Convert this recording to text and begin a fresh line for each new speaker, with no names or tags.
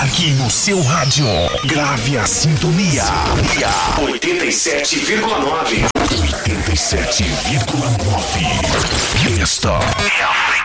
aqui no seu rádio. Grave a sintonia. 87,9. 87,9. Esta